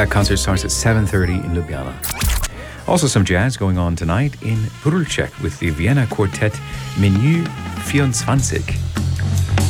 That concert starts at 7:30 in Ljubljana. Also some jazz going on tonight in Brulček with the Vienna Quartet Menu 24.